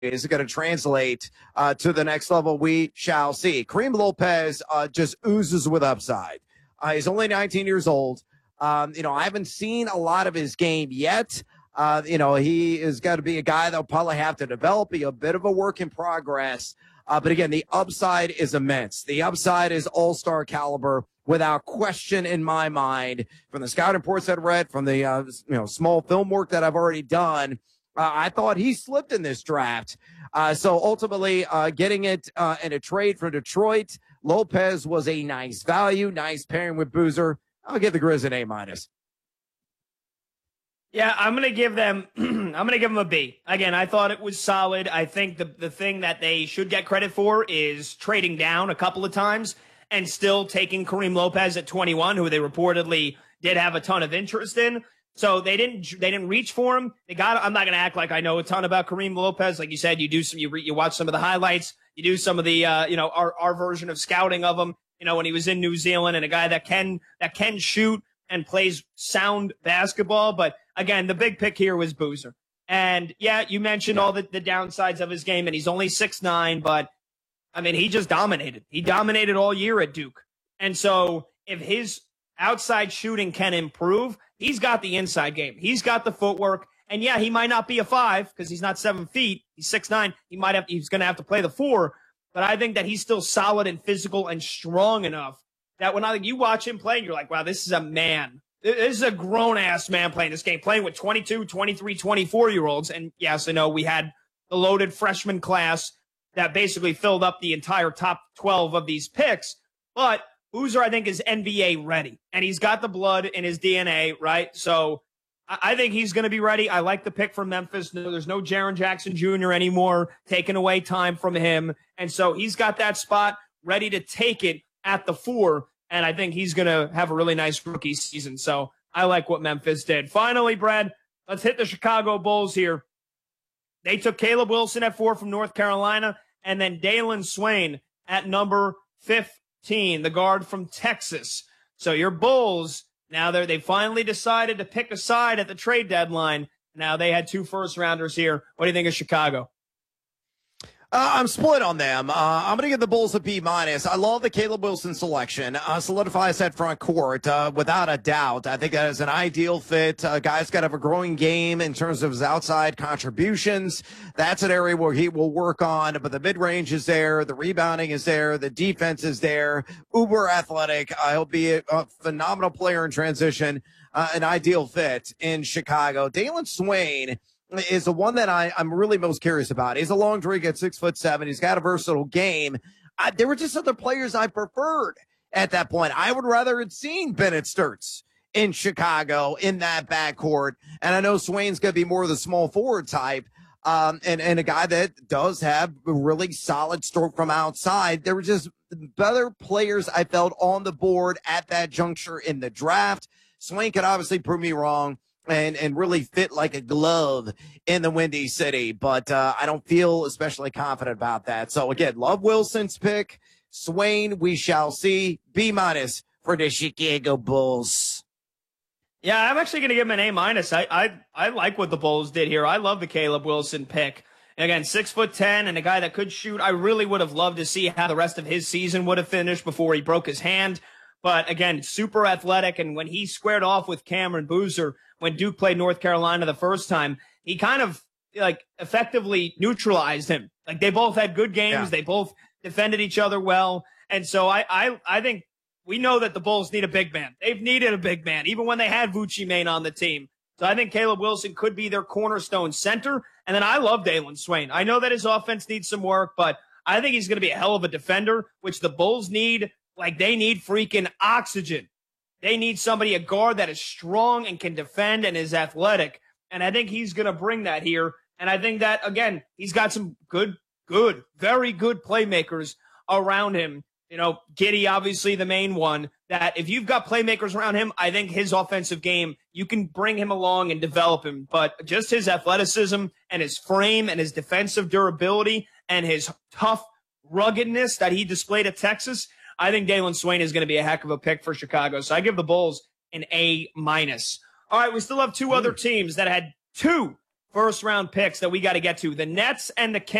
is going to translate to the next level? We shall see. Kareem Lopez just oozes with upside. He's only 19 years old. I haven't seen a lot of his game yet. He is going to be a guy that'll probably have to develop, be a bit of a work in progress. But again, the upside is immense. The upside is all-star caliber without question in my mind. From the scouting reports I've read, from the small film work that I've already done, I thought he slipped in this draft. So ultimately, getting it in a trade for Detroit, Lopez was a nice value, nice pairing with Boozer. I'll give the Grizz an A-. Yeah, I'm going to give them a B. Again, I thought it was solid. I think the thing that they should get credit for is trading down a couple of times and still taking Kareem Lopez at 21, who they reportedly did have a ton of interest in. So they didn't reach for him. I'm not going to act like I know a ton about Kareem Lopez. Like you said, you watch some of the highlights, you do some of the our version of scouting of him, when he was in New Zealand, and a guy that can shoot and plays sound basketball. But again, the big pick here was Boozer. And yeah, you mentioned all the downsides of his game, and he's only 6'9", but I mean, he just dominated. He dominated all year at Duke. And so if his outside shooting can improve, he's got the inside game. He's got the footwork. And yeah, he might not be a 5 because he's not 7 feet. He's 6'9". He's going to have to play the 4. But I think that he's still solid and physical and strong enough that when you watch him play, you're like, wow, this is a man. This is a grown-ass man playing this game, playing with 22, 23, 24-year-olds. And yes, I know we had the loaded freshman class that basically filled up the entire top 12 of these picks. But Boozer, I think, is NBA ready. And he's got the blood in his DNA, right? So I think he's going to be ready. I like the pick from Memphis. There's no Jaren Jackson Jr. anymore, taking away time from him. And so he's got that spot ready to take it at the 4. And I think he's going to have a really nice rookie season. So I like what Memphis did. Finally, Brad, let's hit the Chicago Bulls here. They took Caleb Wilson at 4 from North Carolina, and then Dalen Swain at number 15, the guard from Texas. So your Bulls, now they finally decided to pick a side at the trade deadline. Now they had 2 first-rounders here. What do you think of Chicago? I'm split on them. I'm going to give the Bulls a B-. I love the Caleb Wilson selection. Solidifies that front court without a doubt. I think that is an ideal fit. Guy's got to have a growing game in terms of his outside contributions. That's an area where he will work on, but the mid-range is there. The rebounding is there. The defense is there. Uber athletic. He'll be a phenomenal player in transition. An ideal fit in Chicago. Dalen Swain is the one that I'm really most curious about. He's a long drink at 6'7". He's got a versatile game. There were just other players I preferred at that point. I would rather have seen Bennett Sturts in Chicago in that backcourt. And I know Swain's going to be more of the small forward type. And a guy that does have a really solid stroke from outside. There were just better players I felt on the board at that juncture in the draft. Swain could obviously prove me wrong and really fit like a glove in the Windy City. But I don't feel especially confident about that. So, again, love Wilson's pick. Swain, we shall see. B- for the Chicago Bulls. Yeah, I'm actually going to give him an A-. I like what the Bulls did here. I love the Caleb Wilson pick. And again, 6'10" and a guy that could shoot. I really would have loved to see how the rest of his season would have finished before he broke his hand. But again, super athletic. And when he squared off with Cameron Boozer, when Duke played North Carolina the first time, he kind of effectively neutralized him. Like they both had good games. Yeah. They both defended each other well. And so I think we know that the Bulls need a big man. They've needed a big man, even when they had Vucci Main on the team. So I think Caleb Wilson could be their cornerstone center. And then I love Dalen Swain. I know that his offense needs some work, but I think he's going to be a hell of a defender, which the Bulls need. Like they need freaking oxygen. They need somebody, a guard that is strong and can defend and is athletic. And I think he's going to bring that here. And I think that, again, he's got some good, very good playmakers around him. You know, Giddey, obviously the main one, that if you've got playmakers around him, I think his offensive game, you can bring him along and develop him. But just his athleticism and his frame and his defensive durability and his tough ruggedness that he displayed at Texas, I think Dalen Swain is going to be a heck of a pick for Chicago. So I give the Bulls an A-. All right, we still have 2 other teams that had 2 first round picks that we got to get to. The Nets and the Kings.